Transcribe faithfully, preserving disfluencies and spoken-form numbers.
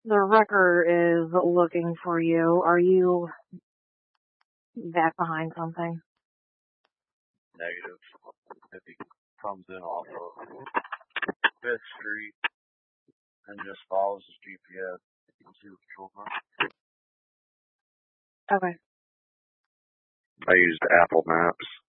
The wrecker is looking for you. Are you back behind something? Negative. If he comes in off of Fifth Street and just follows his G P S, you can see the fuel run. Okay. I used Apple Maps.